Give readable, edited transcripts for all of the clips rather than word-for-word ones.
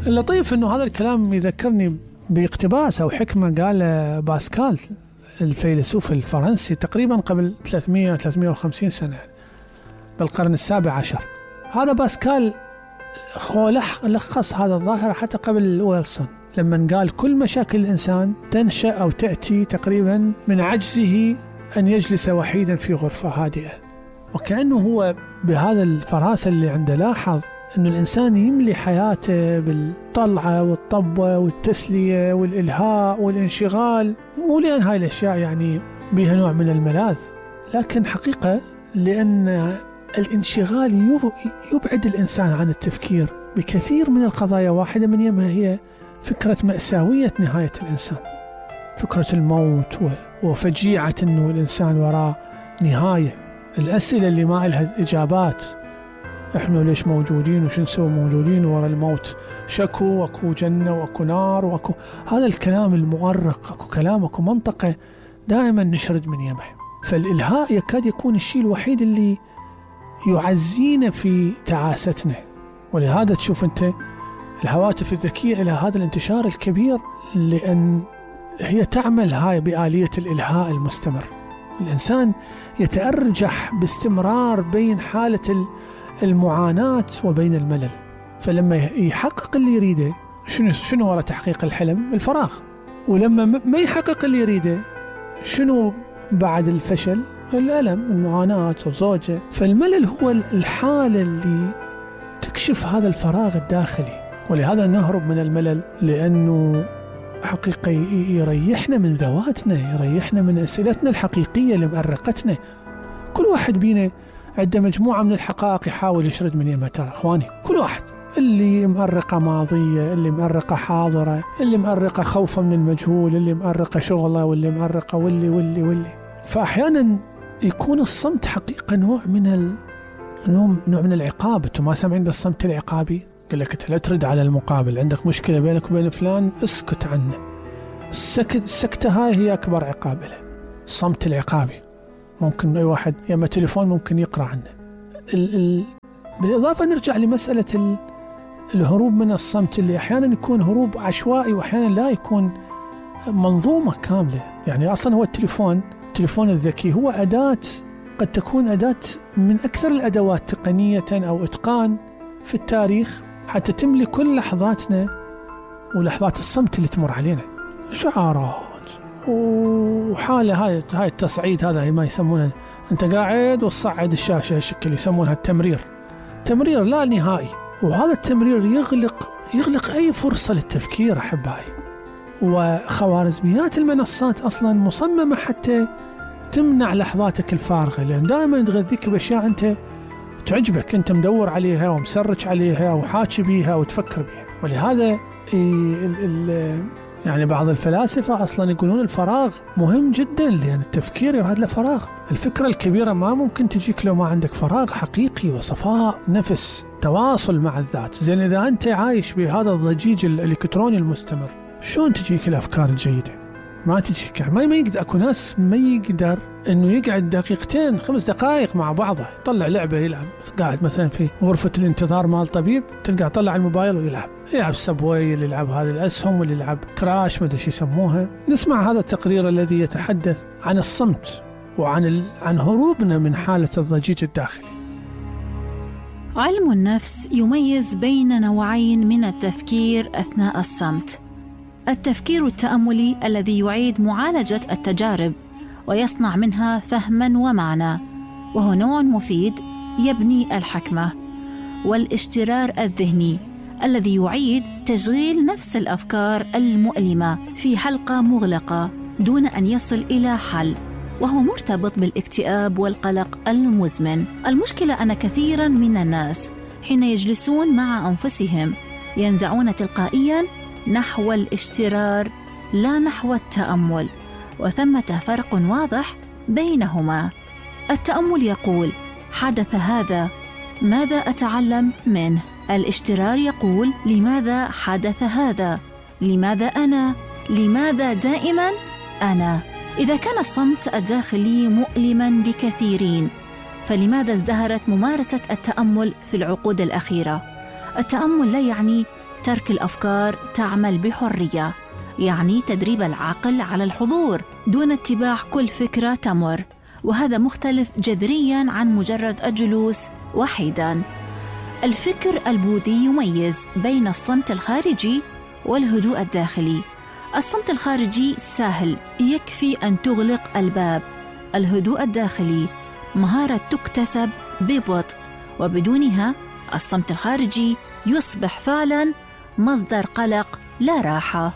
اللطيف أنه هذا الكلام يذكرني باقتباس أو حكمة قال باسكال الفيلسوف الفرنسي تقريبا قبل 300-350 سنة بالقرن السابع عشر. هذا باسكال لخص هذا الظاهرة حتى قبل ويلسون لما قال كل مشاكل الإنسان تنشأ أو تأتي تقريبا من عجزه أن يجلس وحيدا في غرفة هادئة. وكأنه هو بهذا الفراسة اللي عنده لاحظ أنه الإنسان يملي حياته بالطلعة والطبة والتسلية والإلهاء والانشغال، مو لأن هاي الأشياء يعني بها نوع من الملاذ، لكن حقيقة لأن الانشغال يبعد الإنسان عن التفكير بكثير من القضايا. واحدة من يمها هي فكرة مأساوية نهاية الإنسان، فكرة الموت وفجيعة أنه الإنسان وراء نهاية، الأسئلة اللي ما لها إجابات، إحنا ليش موجودين وش نسوي موجودين وراء الموت، شكو وأكو جنة وأكو نار وأكو هذا الكلام المؤرق، أكو كلام أكو منطقة دائما نشرد من يمه. فالإلهاء يكاد يكون الشيء الوحيد اللي يعزينا في تعاستنا. ولهذا تشوف أنت الهواتف الذكية إلى هذا الانتشار الكبير، لأن هي تعمل هاي بآلية الإلهاء المستمر. الإنسان يتأرجح باستمرار بين حالة المعاناة وبين الملل، فلما يحقق اللي يريده شنو وراء تحقيق الحلم؟ الفراغ. ولما ما يحقق اللي يريده شنو بعد الفشل؟ الألم، المعاناة والزوجة. فالملل هو الحالة اللي تكشف هذا الفراغ الداخلي. ولهذا نهرب من الملل، لأنه حقيقة يريحنا من ذواتنا، يريحنا من أسئلتنا الحقيقية اللي مأرقتنا. كل واحد بينا عنده مجموعة من الحقائق يحاول يشرد من يمها. ترى أخواني كل واحد، اللي مأرقة ماضية، اللي مأرقة حاضرة، اللي مأرقة خوفا من المجهول، اللي مأرقة شغله، واللي مأرقة واللي. فأحيانا يكون الصمت حقيقة نوع من العقاب. أنتم ما سامعين بالصمت العقابي؟ قال لك لا ترد على المقابل، عندك مشكلة بينك وبين فلان اسكت عنه. السكتة هاي هي أكبر عقاب له، الصمت العقابي. ممكن أي واحد يما تليفون ممكن يقرأ عنه. بالإضافة نرجع لمسألة الهروب من الصمت، اللي أحيانا يكون هروب عشوائي وأحيانا لا يكون منظومة كاملة. يعني أصلا هو التليفون الذكي هو أداة، قد تكون أداة من أكثر الأدوات تقنية أو إتقان في التاريخ، حتى تملي كل لحظاتنا ولحظات الصمت اللي تمر علينا. شعارات وحالة هاي التصعيد، هذا ما يسمونه أنت قاعد وتصعد الشاشة هالشكل، يسمونها تمرير لا نهائي. وهذا التمرير يغلق أي فرصة للتفكير أحبائي. وخوارزميات المنصات أصلا مصممة حتى تمنع لحظاتك الفارغة، لأن دائما تغذيك بأشياء أنت تعجبك، أنت مدور عليها ومسرج عليها وحاكي بيها وتفكر بيها. ولهذا يعني بعض الفلاسفة أصلا يقولون الفراغ مهم جدا، لأن التفكير يراد له فراغ. الفكرة الكبيرة ما ممكن تجيك لو ما عندك فراغ حقيقي وصفاء نفس، تواصل مع الذات. زين إذا أنت عايش بهذا الضجيج الإلكتروني المستمر، شلون تجيك الأفكار الجيدة؟ ما تجيك. ما يقدر، أكو ناس ما يقدر إنه يقعد 2-5 دقائق مع بعضه، يطلع لعبة يلعب. قاعد مثلا في غرفة الانتظار مال طبيب، تلقى طلع الموبايل ويلعب سبوي، اللي يلعب هذه الأسهم، واللي يلعب كراش، ما أدري شو يسموها. نسمع هذا التقرير الذي يتحدث عن الصمت وعن هروبنا من حالة الضجيج الداخلي. علم النفس يميز بين نوعين من التفكير أثناء الصمت: التفكير التأملي الذي يعيد معالجة التجارب ويصنع منها فهما ومعنى، وهو نوع مفيد يبني الحكمة، والاشترار الذهني الذي يعيد تشغيل نفس الأفكار المؤلمة في حلقة مغلقة دون أن يصل إلى حل، وهو مرتبط بالاكتئاب والقلق المزمن. المشكلة أن كثيرا من الناس حين يجلسون مع أنفسهم ينزعون تلقائيا نحو الاشترار لا نحو التأمل، وثمة فرق واضح بينهما. التأمل يقول: حدث هذا، ماذا أتعلم منه؟ الاشترار يقول: لماذا حدث هذا؟ لماذا أنا؟ لماذا دائما أنا؟ إذا كان الصمت الداخلي مؤلما لكثيرين، فلماذا ازدهرت ممارسة التأمل في العقود الأخيرة؟ التأمل لا يعني ترك الأفكار تعمل بحرية، يعني تدريب العقل على الحضور دون اتباع كل فكرة تمر، وهذا مختلف جذرياً عن مجرد الجلوس وحيداً. الفكر البوذي يميز بين الصمت الخارجي والهدوء الداخلي. الصمت الخارجي سهل، يكفي أن تغلق الباب. الهدوء الداخلي مهارة تكتسب ببطء، وبدونها الصمت الخارجي يصبح فعلاً مصدر قلق لا راحة.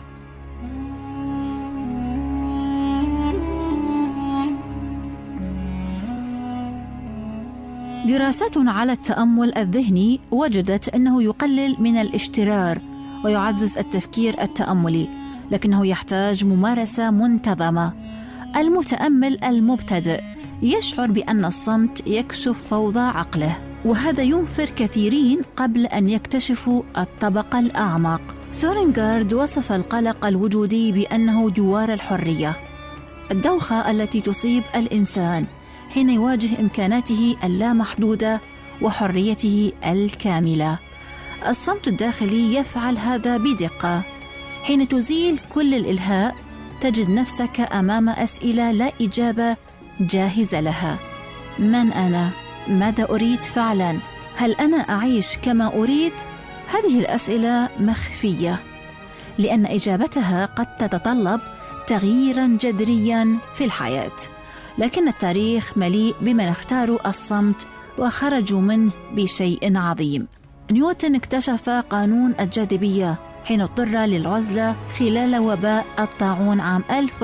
دراسات على التأمل الذهني وجدت أنه يقلل من الاشترار ويعزز التفكير التأملي، لكنه يحتاج ممارسة منتظمة. المتأمل المبتدئ يشعر بأن الصمت يكشف فوضى عقله، وهذا ينفر كثيرين قبل أن يكتشفوا الطبقة الأعمق. سورينغارد وصف القلق الوجودي بأنه جوار الحرية، الدوخة التي تصيب الإنسان حين يواجه إمكاناته اللامحدودة وحريته الكاملة. الصمت الداخلي يفعل هذا بدقة. حين تزيل كل الإلهاء تجد نفسك أمام أسئلة لا إجابة جاهزة لها. من أنا؟ ماذا أريد فعلا؟ هل أنا أعيش كما أريد؟ هذه الأسئلة مخفية، لأن إجابتها قد تتطلب تغييرا جذريا في الحياة. لكن التاريخ مليء بمن اختاروا الصمت وخرجوا منه بشيء عظيم. نيوتن اكتشف قانون الجاذبية حين اضطر للعزلة خلال وباء الطاعون عام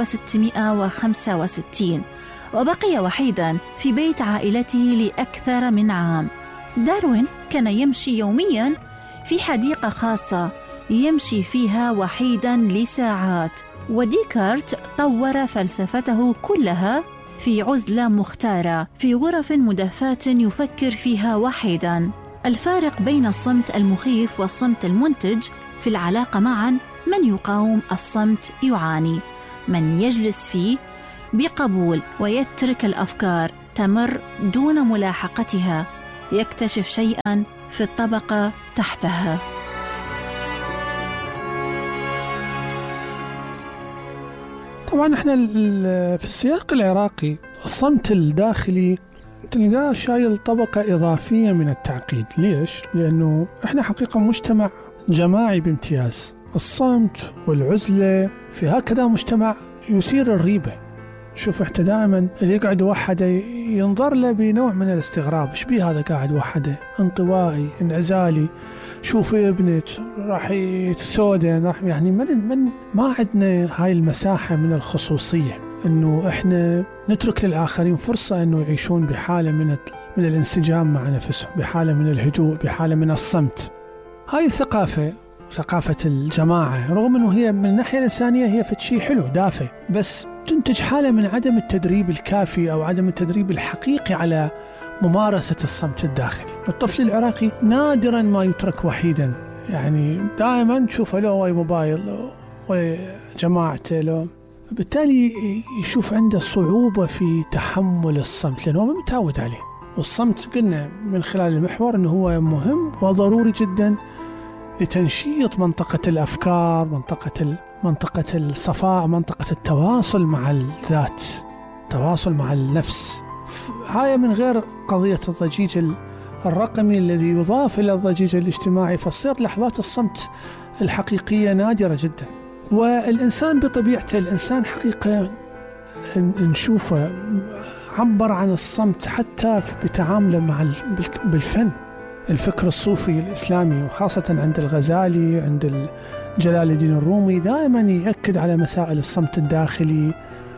1665، وبقي وحيدا في بيت عائلته لأكثر من عام. داروين كان يمشي يوميا في حديقة خاصة يمشي فيها وحيدا لساعات، وديكارت طور فلسفته كلها في عزلة مختارة في غرف مدفاة يفكر فيها وحيدا. الفارق بين الصمت المخيف والصمت المنتج في العلاقة معا: من يقاوم الصمت يعاني، من يجلس فيه بقبول ويترك الأفكار تمر دون ملاحقتها يكتشف شيئا في الطبقة تحتها. طبعا احنا في السياق العراقي الصمت الداخلي تلقاه شايل طبقة إضافية من التعقيد. ليش؟ لأنه احنا حقيقة مجتمع جماعي بامتياز. الصمت والعزلة في هكذا مجتمع يثير الريبة. شوف احنا دائما اللي يقعد وحده ينظر له بنوع من الاستغراب، ايش بيه هذا قاعد وحده، انطوائي انعزالي، شوفي ابنك راح يتسودن، راح يعني من ما عندنا هاي المساحة من الخصوصية، انه احنا نترك للآخرين فرصة انه يعيشون بحالة من الانسجام مع نفسهم، بحالة من الهدوء، بحالة من الصمت. هاي الثقافة، ثقافة الجماعة، رغم انه هي من الناحية الإنسانية هي شيء حلو دافع، بس تنتج حالة من عدم التدريب الكافي أو عدم التدريب الحقيقي على ممارسة الصمت الداخلي. الطفل العراقي نادرا ما يترك وحيدا، يعني دائما تشوفه له ويا موبايل وجماعته له، بالتالي يشوف عنده صعوبة في تحمل الصمت لأنه ما متعود عليه. والصمت قلنا من خلال المحور أنه هو مهم وضروري جدا لتنشيط منطقة الأفكار، منطقة الصفاء، منطقة التواصل مع الذات، التواصل مع النفس. هاي من غير قضية الضجيج الرقمي الذي يضاف إلى الضجيج الاجتماعي، فتصير لحظات الصمت الحقيقية نادرة جدا. والإنسان بطبيعته، الإنسان حقيقة نشوفه عبر عن الصمت حتى بتعامله مع بالفن. الفكر الصوفي الإسلامي وخاصة عند الغزالي، عند جلال الدين الرومي، دائما يأكد على مسائل الصمت الداخلي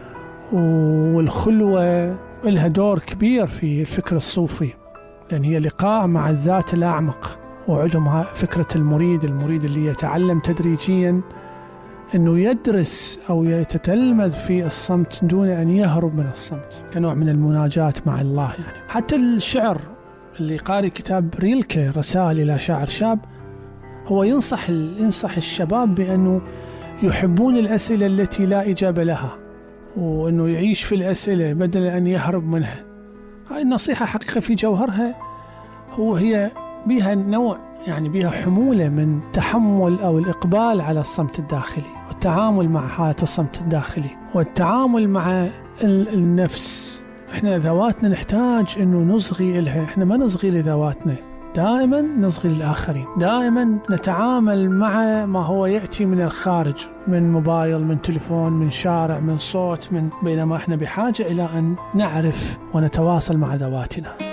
والخلوة. لها دور كبير في الفكر الصوفي، لأن هي لقاء مع الذات الأعمق. وعندهم فكرة المريد اللي يتعلم تدريجيا أنه يدرس أو يتتلمذ في الصمت دون أن يهرب من الصمت، كنوع من المناجاة مع الله. يعني حتى الشعر، اللي قاري كتاب ريلكي رسائل إلى شاعر شاب، هو ينصح الشباب بأنه يحبون الأسئلة التي لا إجابة لها، وأنه يعيش في الأسئلة بدل أن يهرب منها. هاي النصيحة حقيقة في جوهرها هي بها نوع يعني بها حمولة من تحمل أو الإقبال على الصمت الداخلي والتعامل مع حالة الصمت الداخلي والتعامل مع النفس. إحنا ذواتنا نحتاج إنه نصغي إلها، إحنا ما نصغي لذواتنا، دائما نصغي للآخرين، دائما نتعامل مع ما هو يأتي من الخارج، من موبايل، من تليفون، من شارع، من صوت، بينما إحنا بحاجة إلى أن نعرف ونتواصل مع ذواتنا.